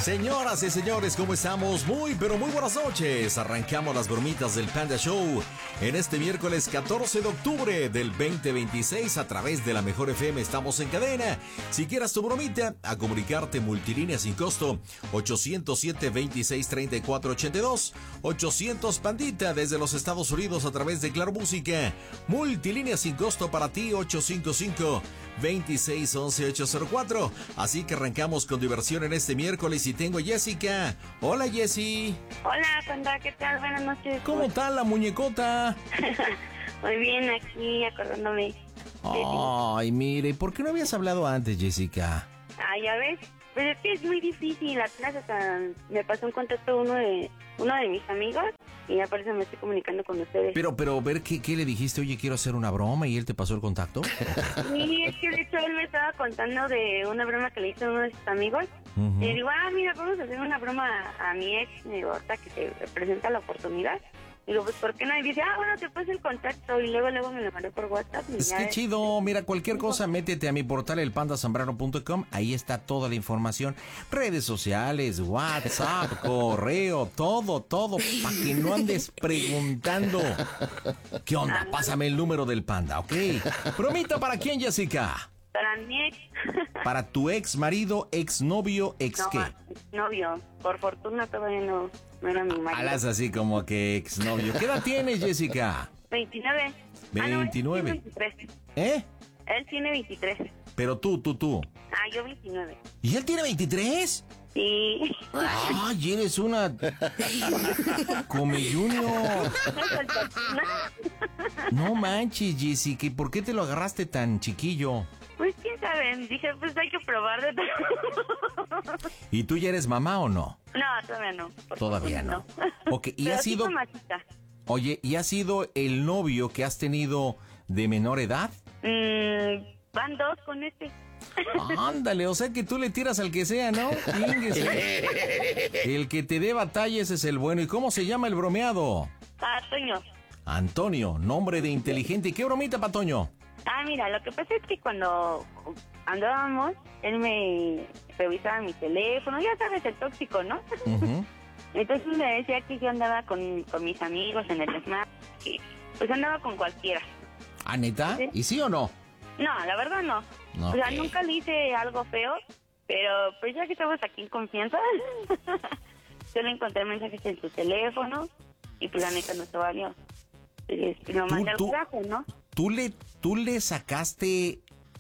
Señoras y señores, ¿cómo estamos? Muy, pero muy buenas noches. Arrancamos las bromitas del Panda Show en este miércoles 14 de octubre del 2026 a través de la Mejor FM. Estamos en cadena. Si quieras tu bromita, a comunicarte multilínea sin costo 807-2634-82, 800 Pandita desde los Estados Unidos a través de Claro Música. Multilínea sin costo para ti 855-2611-804. Así que arrancamos con diversión en este miércoles y tengo a Jessica. Hola, Jessy. Hola, Panda, ¿qué tal? Buenas noches. ¿Cómo está la muñecota? Muy bien, aquí acordándome. Ay, mire, ¿por qué no habías hablado antes, Jessica? Ah, ya ves. Pues es que es muy difícil. Apenas hasta me pasó un contacto uno de mis amigos y ya por eso me estoy comunicando con ustedes. Pero, ver, ¿qué le dijiste? Oye, quiero hacer una broma y él te pasó el contacto. Sí, es que de hecho él me estaba contando de una broma que le hizo a uno de sus amigos. Uh-huh. Y digo, mira, vamos a hacer una broma a mi ex, ahorita que se presenta la oportunidad. Digo, pues, ¿por qué no? Y dice, bueno, te paso el contacto. Y luego me lo mandé por WhatsApp. Y es ya que chido. Mira, cualquier cosa, métete a mi portal, elpandasambrano.com. Ahí está toda la información. Redes sociales, WhatsApp, correo, todo, para que no andes preguntando. ¿Qué onda? Pásame el número del Panda, ¿ok? Bromita, ¿para quién, Jessica? Para mi ex. ¿Para tu ex marido, ex novio, ex no, qué? Novio. Por fortuna todavía no era mi marido. Alas así como que ex novio. ¿Qué edad tienes, Jessica? 29. 29. Él tiene 23. ¿Eh? Él tiene 23. Pero tú. Yo 29. ¿Y él tiene 23? Sí. Ay, eres una Come Junior. No manches, Jessica, ¿y por qué te lo agarraste tan chiquillo? Pues quién sabe, dije, pues hay que probar de todo. ¿Y tú ya eres mamá o no? No, todavía no. Todavía no. Ok, ¿y pero ha sido? Oye, ¿y ha sido el novio que has tenido de menor edad? Van dos con este. Ándale, o sea que tú le tiras al que sea, ¿no? El que te dé batalla, ese es el bueno. ¿Y cómo se llama el bromeado? Toño. Antonio, nombre de inteligente. ¿Y qué bromita para Toño? Mira, lo que pasa es que cuando andábamos, él me revisaba mi teléfono, ya sabes, el tóxico, ¿no? Uh-huh. Entonces me decía que yo andaba con mis amigos en el Snap, que pues andaba con cualquiera. ¿Ah, neta? ¿Sí? ¿Y sí o no? No, la verdad no. Okay. O sea, nunca le hice algo feo, pero pues ya que estamos aquí en confianza, yo le encontré mensajes en su teléfono y pues la neta no se valió. Lo mandé al trabajo, ¿no? ¿Tú le sacaste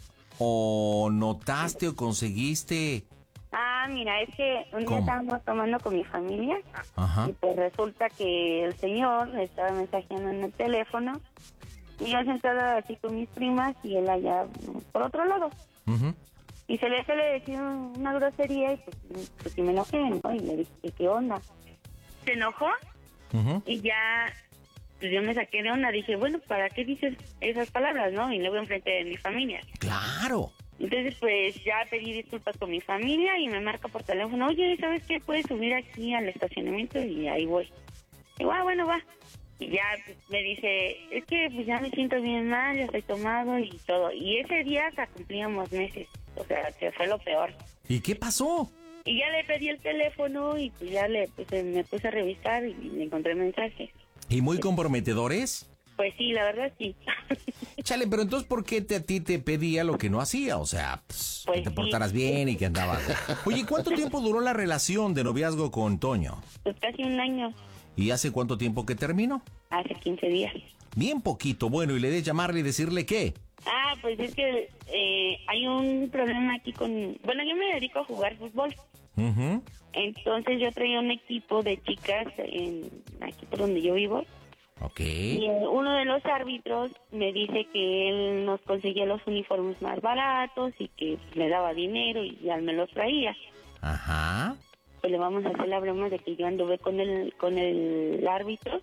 o notaste o conseguiste? Mira, es que un día estábamos tomando con mi familia. Ajá. Y pues resulta que el señor le estaba mensajeando en el teléfono y yo sentada así con mis primas y él allá por otro lado. Uh-huh. Y se le decía una grosería y pues sí me enojé, ¿no? Y le dije, ¿qué onda? Se enojó. Uh-huh. Y ya pues yo me saqué de onda, dije, bueno, ¿para qué dices esas palabras, no? Y luego enfrente de mi familia. ¡Claro! Entonces, pues, ya pedí disculpas con mi familia y me marca por teléfono, oye, ¿sabes qué? Puedes subir aquí al estacionamiento y ahí voy. Digo, bueno, va. Y ya pues, me dice, es que pues ya me siento bien mal, ya estoy tomado y todo. Y ese día hasta cumplíamos meses, o sea, que fue lo peor. ¿Y qué pasó? Y ya le pedí el teléfono y pues ya me puse a revisar y le encontré mensajes. ¿Y muy comprometedores? Pues sí, la verdad sí. Chale, pero entonces, ¿por qué a ti te pedía lo que no hacía? O sea, pues que te portaras bien y que andabas. Oye, ¿cuánto tiempo duró la relación de noviazgo con Toño? Pues casi un año. ¿Y hace cuánto tiempo que terminó? Hace 15 días. Bien poquito. Bueno, ¿y le de llamarle y decirle qué? Pues es que hay un problema aquí con... Bueno, yo me dedico a jugar fútbol. Uh-huh. Entonces yo traía un equipo de chicas aquí por donde yo vivo. Ok. Y uno de los árbitros me dice que él nos conseguía los uniformes más baratos y que me daba dinero y ya me los traía. Ajá. Pues le vamos a hacer la broma de que yo anduve con el árbitro.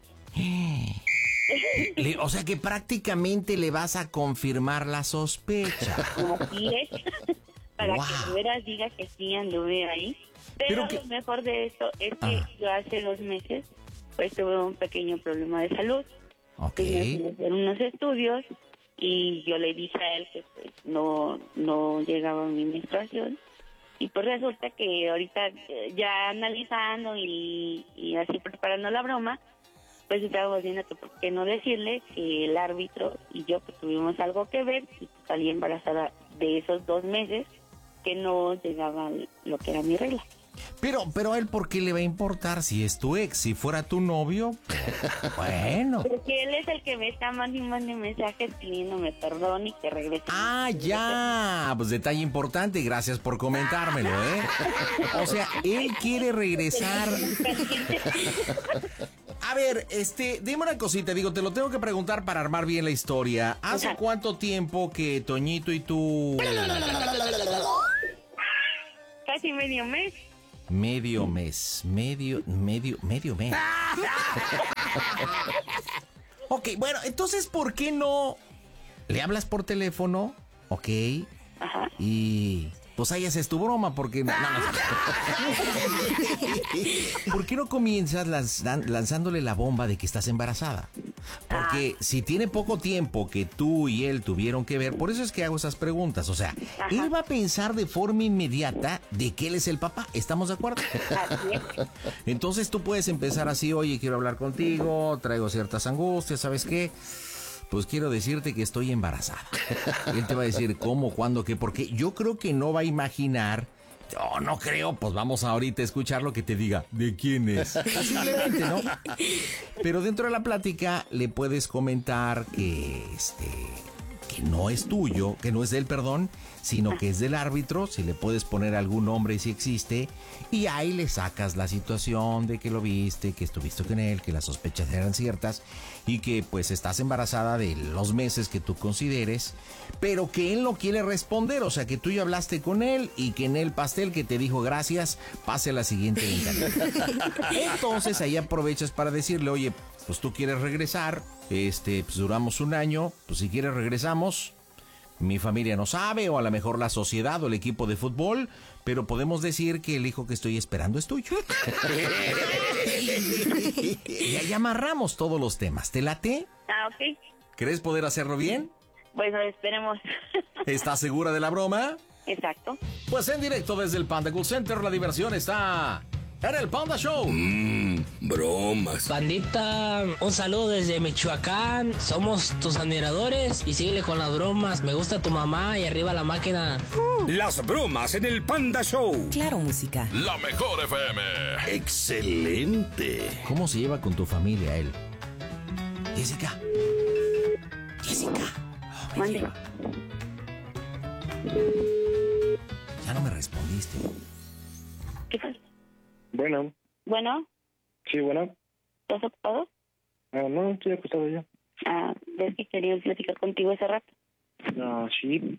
O sea que prácticamente le vas a confirmar la sospecha. Así es. Para que de veras diga que sí anduve ahí. Pero lo mejor de esto es que yo hace 2 meses pues tuve un pequeño problema de salud. Ok. Tuve que hacer unos estudios y yo le dije a él que pues no llegaba mi menstruación Y pues resulta que ahorita ya analizando y así preparando la broma, pues estábamos viendo que por qué no decirle que el árbitro y yo pues tuvimos algo que ver y pues, salí embarazada de esos 2 meses que no llegaba lo que era mi regla. Pero a él, ¿por qué le va a importar si es tu ex? Si fuera tu novio, bueno. Porque él es el que me está mandando mensajes pidiéndome perdón y que regrese. Ah, ya, pues detalle importante, gracias por comentármelo, ¿eh? O sea, él quiere regresar. A ver, dime una cosita, digo, te lo tengo que preguntar para armar bien la historia. ¿Hace Ajá. cuánto tiempo que Toñito y tú... Casi medio mes. Medio mes. Ok, bueno, entonces, ¿por qué no le hablas por teléfono? Ok. Ajá. Y pues ahí haces tu broma, porque... ¿Por qué no comienzas lanzándole la bomba de que estás embarazada? Porque si tiene poco tiempo que tú y él tuvieron que ver, por eso es que hago esas preguntas. O sea, él va a pensar de forma inmediata de que él es el papá. ¿Estamos de acuerdo? Así es. Entonces tú puedes empezar así: oye, quiero hablar contigo, traigo ciertas angustias, ¿sabes qué? Pues quiero decirte que estoy embarazada. Él te va a decir cómo, cuándo, qué, por qué. Yo creo que no va a imaginar. Yo no creo, pues vamos ahorita a escuchar lo que te diga. ¿De quién es? Simplemente, ¿no? Pero dentro de la plática le puedes comentar que no es tuyo, que no es de él, perdón, sino que es del árbitro. Si le puedes poner algún nombre, si existe, y ahí le sacas la situación de que lo viste, que estuviste con él, que las sospechas eran ciertas y que pues estás embarazada de los meses que tú consideres, pero que él no quiere responder. O sea, que tú ya hablaste con él y que en el pastel que te dijo gracias, pase a la siguiente ventanilla. Entonces ahí aprovechas para decirle: oye, pues tú quieres regresar, pues duramos un año, pues si quieres regresamos. Mi familia no sabe, o a lo mejor la sociedad o el equipo de fútbol, pero podemos decir que el hijo que estoy esperando es tuyo. Y ahí amarramos todos los temas. ¿Te late? Ah, ok. ¿Crees poder hacerlo bien? Bueno, esperemos. ¿Estás segura de la broma? Exacto. Pues en directo desde el Panda Cool Center, la diversión está en el Panda Show. Bromas. Pandita, un saludo desde Michoacán. Somos tus admiradores y síguele con las bromas. Me gusta tu mamá y arriba la máquina. Las bromas en el Panda Show. Claro, música. La mejor FM. Excelente. ¿Cómo se lleva con tu familia él? Jessica. Mande. Ya no me respondiste. ¿Qué fue? Bueno, Bueno, sí, bueno. ¿estás ocupado? No, estoy acostado ya. Ah, ves que quería platicar contigo hace rato. Sí.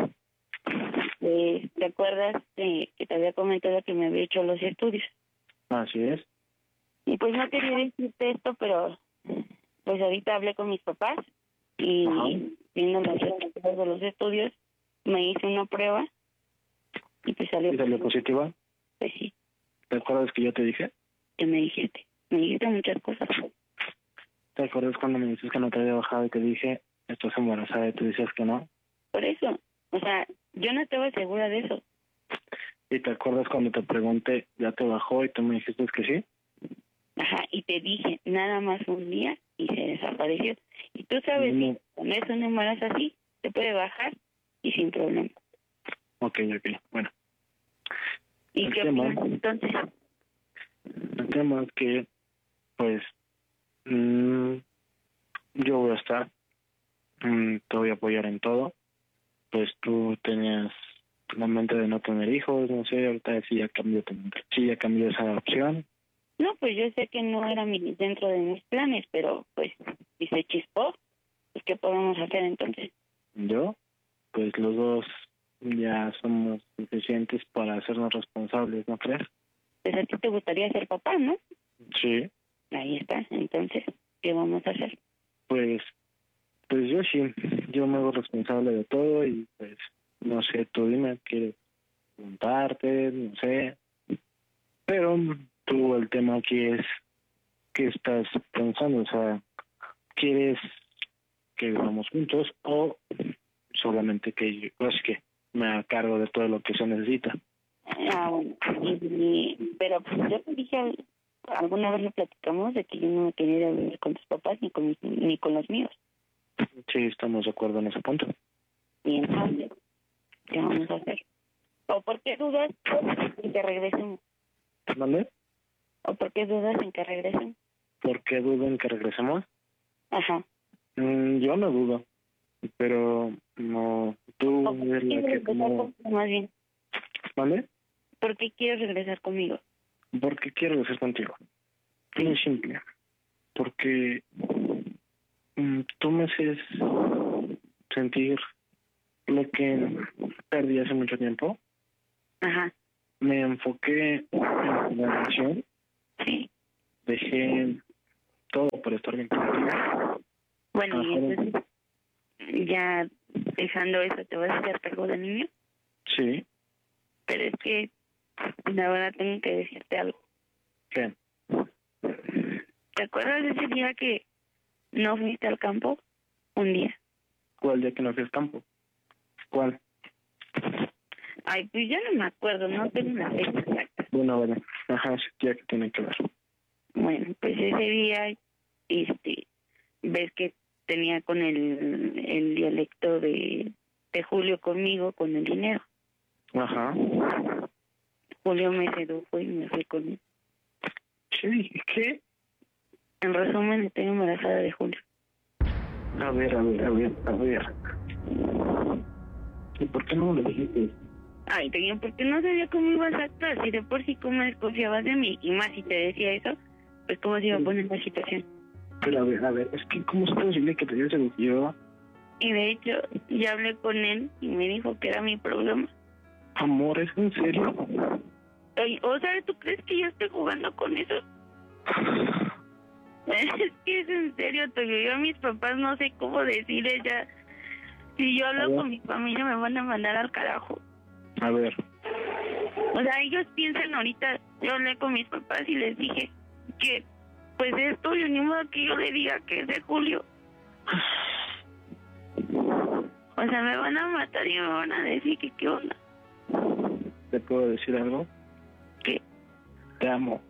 ¿Te acuerdas que te había comentado que me había hecho los estudios? Así es. Y pues no quería decirte esto, pero pues ahorita hablé con mis papás y viendo los resultados de los estudios, me hice una prueba y pues salió. ¿Y salió positiva? Pues sí, ¿Te acuerdas que yo te dije? que me dijiste muchas cosas. ¿Te acuerdas cuando me dices que no te había bajado y te dije, estás embarazada, y tú dices que no? Por eso, o sea, yo no estaba segura de eso. ¿Y te acuerdas cuando te pregunté, ya te bajó y tú me dijiste que sí? Ajá, y te dije nada más un día y se desapareció. Y tú sabes No. que cuando es un embarazo así, te puede bajar y sin problema. Ok, bueno. ¿Y El qué tema- opinas entonces? El tema es que, pues, yo voy a estar, te voy a apoyar en todo. Pues tú tenías la mente de no tener hijos, no sé, ahorita sí ya cambió esa opción. No, pues yo sé que no era dentro de mis planes, pero pues si se chispó, pues ¿qué podemos hacer entonces? Yo, pues los dos ya somos suficientes para hacernos responsables, ¿no crees? Pues a ti te gustaría ser papá, ¿no? Sí, Ahí está, entonces, ¿qué vamos a hacer? pues yo sí, yo me hago responsable de todo y pues, no sé, tú dime, quieres preguntarte, no sé. Pero tú, el tema aquí es, ¿qué estás pensando? O sea, ¿quieres que vivamos juntos o solamente que yo, pues que me haga cargo de todo lo que se necesita? Bueno, pero pues yo te dije, alguna vez lo platicamos de que yo no me quería ir a vivir con tus papás ni con los míos. Sí, estamos de acuerdo en ese punto. Y entonces, ¿qué vamos a hacer? ¿O por qué dudas en que regresemos? ¿Mande? ¿O por qué dudas en que regresen? ¿Por qué dudo en que regresemos? Ajá. Yo no dudo, pero no, tú ¿O por qué eres la quieres que regresar como... conmigo, más bien? ¿Vale? ¿Por qué quieres regresar conmigo? Porque quiero regresar contigo. Muy simple. Porque tú me haces sentir lo que perdí hace mucho tiempo. Ajá. Me enfoqué en la relación. Sí. Dejé todo por estar bien contigo. Bueno, y Ajá. entonces, ya dejando eso, ¿te vas a hacer cargo del niño? Sí. Pero es que, la verdad, tengo que decirte algo. ¿Qué? ¿Te acuerdas de ese día que no fuiste al campo? Un día. ¿Cuál día que no fui al campo? ¿Cuál? Ay, pues ya no me acuerdo, no tengo una fecha exacta. Bueno, vale. Ajá, ese día que tiene que ver. Bueno, pues ese día, ves que tenía con el dialecto de Julio conmigo, con el dinero. Ajá. Julio me sedujo y me fui con él. Sí, ¿qué? En resumen, estoy embarazada de Julio. A ver. ¿Y por qué no me lo dijiste? Ay, Toño, porque no sabía cómo ibas a actuar. Si de por sí cómo desconfiabas de mí, y más si te decía eso, pues cómo se iba a poner la situación. Pero a ver, es que ¿cómo es posible que te digas el yo? Y de hecho, ya hablé con él y me dijo que era mi problema. Amor, ¿es en serio? Oye, o sea, ¿tú crees que yo estoy jugando con eso? Es que es en serio, Toño. Yo a mis papás no sé cómo decirles ya. Si yo hablo con mi familia me van a mandar al carajo. A ver. O sea, ellos piensan ahorita, yo hablé con mis papás y les dije que pues es tuyo, ni modo que yo le diga que es de Julio. O sea, me van a matar y me van a decir que qué onda. ¿Te puedo decir algo? ¿Qué? Te amo.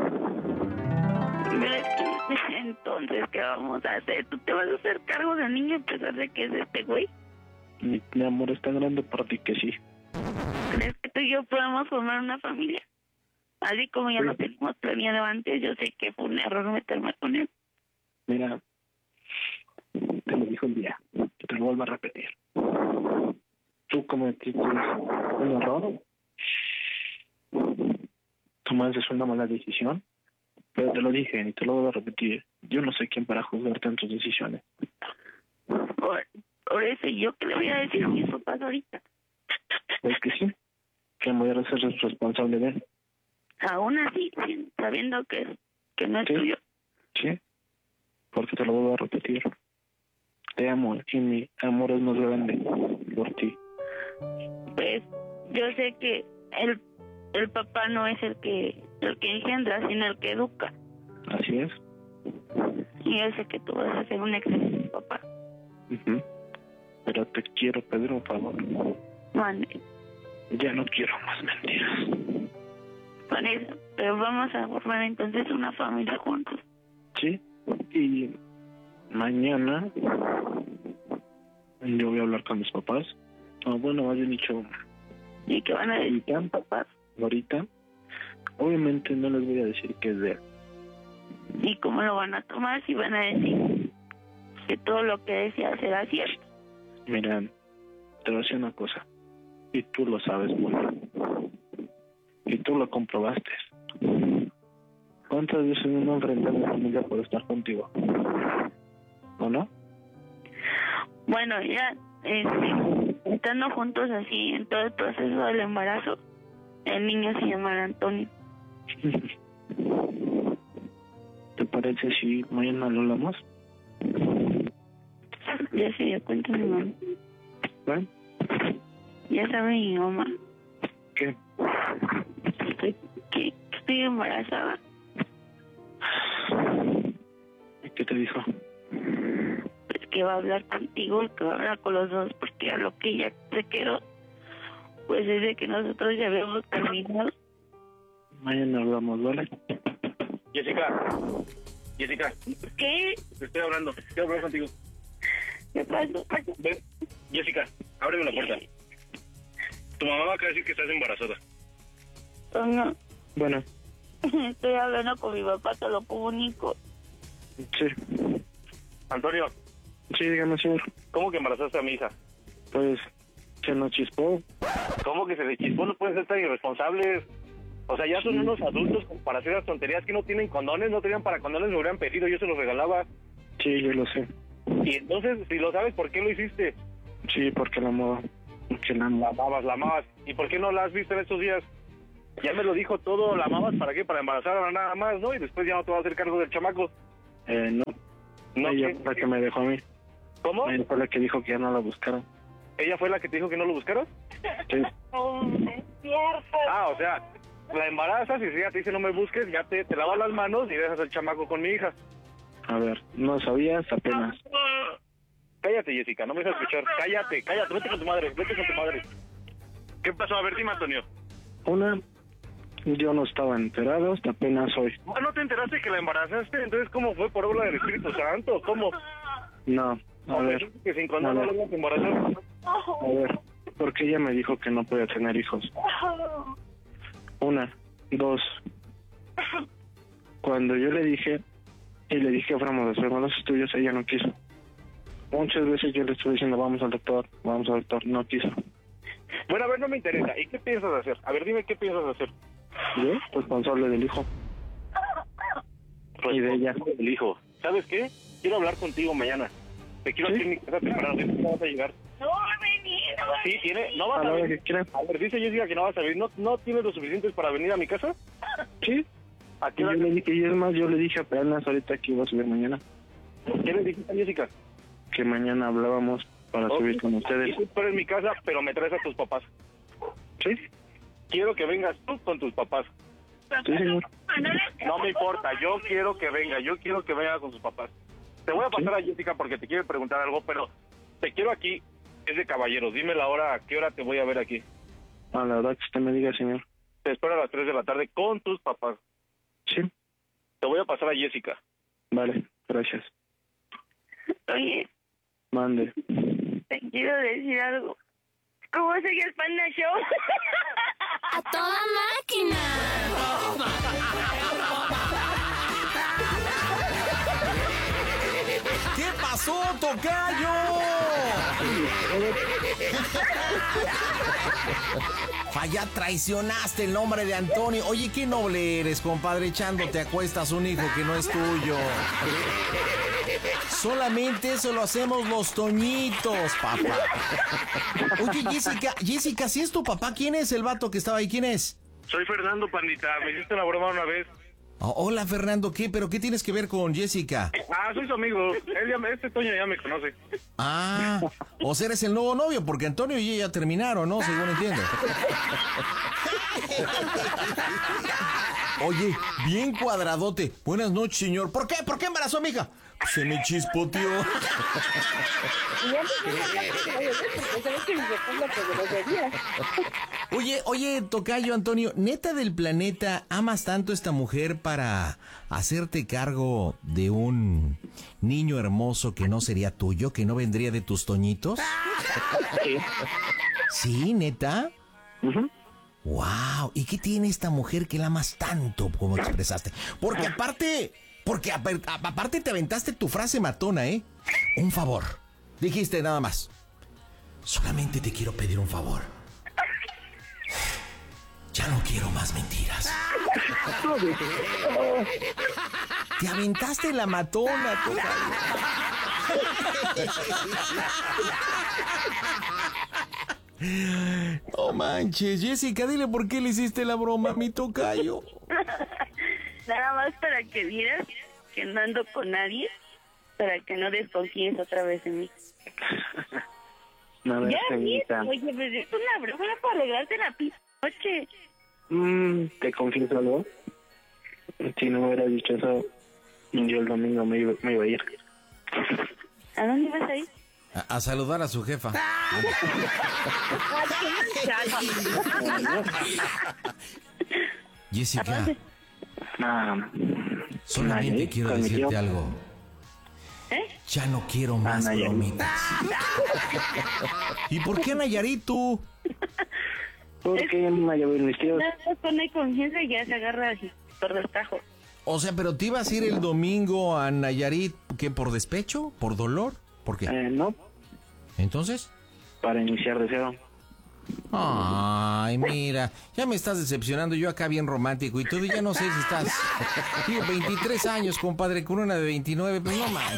Pero es que, entonces, ¿qué vamos a hacer? ¿Tú te vas a hacer cargo del niño a pesar de que es este güey? Mi amor es tan grande para ti que sí. ¿Crees que tú y yo podamos formar una familia? Así como ya lo teníamos planeado antes, yo sé que fue un error meterme con él. Mira, te lo dijo el día. Te lo vuelvo a repetir. Tú cometiste un error. Tomaste una mala decisión. Pero te lo dije y te lo vuelvo a repetir. Yo no soy quien para juzgarte en tus decisiones. Por eso, ¿y yo qué le voy a decir a mis papás ahorita? Es que sí. Que me voy a ser responsable de él. Aún así, sabiendo que no es ¿Sí? tuyo. Sí. Porque te lo vuelvo a repetir. Te amo y mi amor es más grande por ti. Pues yo sé que el papá no es el que engendra, sino el que educa. Así es. Y yo sé que tú vas a ser un excelente papá. Ujú. Pero te quiero pedir un favor. Mande. Ya no quiero más mentiras. Por eso, pero vamos a formar entonces una familia juntos. Sí. Y mañana yo voy a hablar con mis papás. Bueno, más bien dicho, ¿Y qué van a decir mis papás? ahorita. Obviamente no les voy a decir que es de él. ¿Y cómo lo van a tomar si van a decir que todo lo que decía será cierto? Mira, te voy a decir una cosa. Y tú lo sabes muy bien. Y tú lo comprobaste. ¿Cuántas veces uno enfrenta a mi familia por estar contigo? ¿O no? Bueno, ya estando juntos así en todo el proceso del embarazo, el niño se llamará Antonio. ¿Te parece si mañana lo hablamos? Ya se dio cuenta mi mamá. ¿Ven? Ya sabe mi mamá ¿Qué? que estoy embarazada. ¿Y qué te dijo? Pues que va a hablar contigo y que va a hablar con los dos, porque a lo que ella se quedó Pues desde que nosotros ya habíamos terminado. Mañana hablamos, ¿vale? Jessica, ¿Qué? te estoy hablando. Quiero hablar contigo. ¿Qué pasó? Ven, Jessica, ábreme la puerta. Tu mamá va a decir que estás embarazada. No, Bueno, estoy hablando con mi papá, te lo comunico. sí. Antonio, Sí, dígame, señor. ¿cómo que embarazaste a mi hija? Pues, se nos chispó. ¿Cómo que se le chispó? No pueden ser tan irresponsables. O sea, ya son unos adultos para hacer las tonterías que no tienen condones, no tenían para condones, me hubieran pedido, yo se los regalaba. Sí, yo lo sé. Y entonces, si lo sabes, ¿por qué lo hiciste? Sí, porque la amaba. Porque la La amaba. amabas. ¿Y por qué no la has visto en estos días? Ya me lo dijo todo, ¿la amabas para qué? Para embarazarla nada más, ¿no? Y después ya no te vas a hacer cargo del chamaco. No. No, Ella ¿qué? fue la que me dejó a mí. ¿Cómo? Ella fue la que dijo que ya no la buscara. ¿Ella fue la que te dijo que no lo buscaras? Sí. Es cierto. Ah, o sea, la embarazas y si ella te dice no me busques, ya te lavas las manos y dejas el chamaco con mi hija. A ver, no sabías apenas. Cállate, Jessica, no me dejas escuchar. Cállate, vete con tu madre. ¿Qué pasó? A ver, dime, Antonio. Una, yo no estaba enterado hasta apenas hoy. Ah, ¿no te enteraste que la embarazaste? Entonces, ¿cómo fue? ¿Por obra del Espíritu Santo? ¿Cómo? No, a ver, Que sin condón no lo te embarazó. a ver. Porque ella me dijo que no podía tener hijos. Una, dos. Cuando yo le dije, y le dije que fuéramos a hacer los estudios, ella no quiso. Muchas veces yo le estuve diciendo, vamos al doctor, no quiso. Bueno, a ver, no me interesa. ¿Y qué piensas hacer? A ver, dime qué piensas hacer. Yo, responsable del hijo. Y de ella. El hijo. ¿Sabes qué? Quiero hablar contigo mañana. Te quiero ¿Sí? aquí en mi casa temprano. ¿Dices que no vas a llegar? No va a venir, no va a Sí, tiene. ¿No vas A a la hora venir? que quiera. A ver, dice Jessica que no vas a venir. ¿No tienes lo suficientes para venir a mi casa? Sí. ¿A Y qué yo hora? le dije, y es más, yo le dije apenas ahorita que iba a subir mañana. ¿Qué le dijiste a Jessica? Que mañana hablábamos para subir con ustedes. Y tú eres mi casa, pero me traes a tus papás. ¿Sí? Quiero que vengas tú con tus papás. Sí, señor. No me importa, yo quiero que venga con sus papás. Te voy a pasar a Jessica porque te quiere preguntar algo, pero te quiero aquí, es de caballeros. Dime la hora, ¿a qué hora te voy a ver aquí? A la verdad que usted me diga, señor. Te espero a las 3 de la tarde con tus papás. Sí. Te voy a pasar a Jessica. Vale, gracias. Oye, Mande. te quiero decir algo. ¿Cómo soy el Panda Show? ¡A toda máquina! ¿Qué pasó, tocayo? Falla, traicionaste el nombre de Antonio. Oye, qué noble eres, compadre, echándote a cuestas un hijo que no es tuyo. Solamente eso lo hacemos los toñitos, papá. Oye, Jessica, si es tu papá, ¿quién es el vato que estaba ahí? ¿Quién es? Soy Fernando, pandita. Me hiciste una broma una vez. Oh, hola, Fernando, ¿qué? ¿Pero qué tienes que ver con Jessica? Ah, soy su amigo. Este Toño ya me conoce. Ah, o sea, eres el nuevo novio, porque Antonio y ella terminaron, ¿no? Según entiendo. Oye, bien cuadradote. Buenas noches, señor. ¿Por qué? ¿Por qué embarazó a mi hija? Se me chispoteó. Oye, tocayo Antonio, ¿neta del planeta amas tanto a esta mujer para hacerte cargo de un niño hermoso que no sería tuyo, que no vendría de tus toñitos? Sí. ¿Sí, neta? Ujú. Wow, ¿y qué tiene esta mujer que la amas tanto como expresaste? Porque aparte te aventaste tu frase matona, ¿eh? Un favor. Dijiste nada más. Solamente te quiero pedir un favor. Ya no quiero más mentiras. Te aventaste la matona, no manches, Jessica, dile por qué le hiciste la broma a mi tocayo. Nada más para que vieras que no ando con nadie, para que no desconfíes otra vez en mí. A ver, Ya, señorita. oye, pues es una broma para alegrarte la noche. Te confieso algo. Si no me hubiera dicho eso, yo el domingo me iba a ir. ¿A dónde vas a ir? A saludar a su jefa. Jessica, solamente Nayarit, quiero con mi decirte tío. algo. Ya no quiero más Nayarit. bromitas. ¿Y por qué Nayarit tú? Porque me llevé mis tíos. No pone confianza y ya se agarra así por destajo. O sea, pero te ibas a ir el domingo a Nayarit, ¿qué? ¿Por despecho? ¿Por dolor? ¿Por qué? No, ¿Entonces? para iniciar de cero. Ay, mira, ya me estás decepcionando, yo acá bien romántico y tú ya no sé si estás... Digo, 23 años, compadre, con una de 29, pues no manches.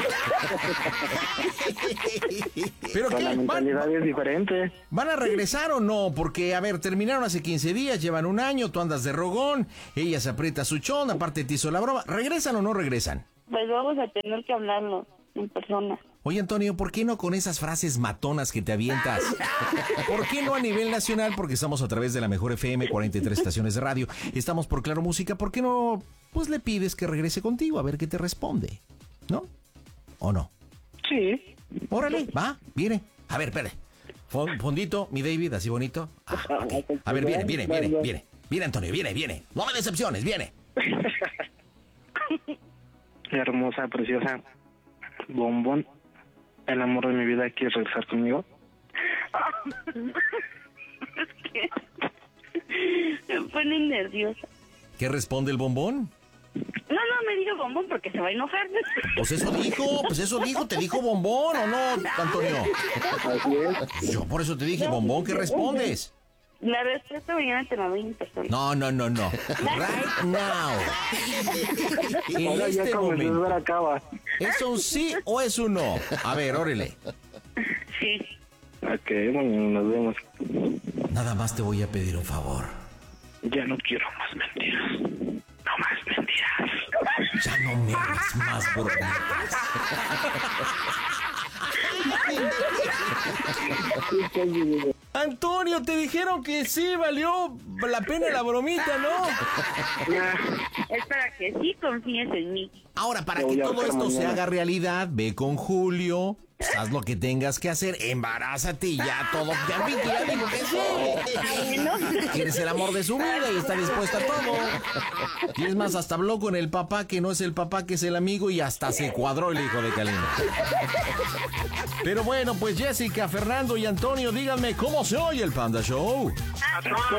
¿Pero Con la qué? mentalidad es diferente. ¿Van a regresar o no? Porque, a ver, terminaron hace 15 días, llevan un año, tú andas de rogón, ella se aprieta su chón, aparte te hizo la broma. ¿Regresan o no regresan? Pues vamos a tener que hablarlo en persona. Oye, Antonio, ¿por qué no con esas frases matonas que te avientas? ¿Por qué no a nivel nacional? Porque estamos a través de la Mejor FM, 43 estaciones de radio. Estamos por Claro Música. ¿Por qué no, pues, le pides que regrese contigo a ver qué te responde? ¿No? ¿O no? Sí. Órale, va, viene. A ver, espere. Fondito, mi David, así bonito. Ok. A ver, viene. Viene, Antonio, viene. No me decepciones, viene. Hermosa, preciosa. Bombón. El amor de mi vida, ¿quieres regresar conmigo? Me pone nerviosa. ¿Qué responde el bombón? No, me diga bombón porque se va a enojar. Pues eso dijo, ¿te dijo bombón o no, Antonio? Así es. Yo por eso te dije, bombón, ¿qué respondes? La respuesta mañana te la doy en persona. No. Right now. En Ahora ya este como momento. ver acaba. ¿Es un sí o es un no? A ver, órale. Sí. Ok, bueno, nos vemos. Nada más te voy a pedir un favor. Ya no quiero más mentiras. No más mentiras. Ya no me hagas más bromitas. Antonio, te dijeron que sí valió la pena la bromita, ¿no? Es para que sí confíes en mí. Ahora, para Te que voy a todo hacer esto se mañana. haga realidad, ve con Julio, haz lo que tengas que hacer, embarázate y ya todo. Ya vi que ya digo que sí. Quieres el amor de su vida y está dispuesta a todo. Y es más, hasta habló con el papá que no es el papá, que es el amigo, y hasta se cuadró el hijo de Calina. Pero bueno, pues Jessica, Fernando y Antonio, díganme cómo se oye el Panda Show.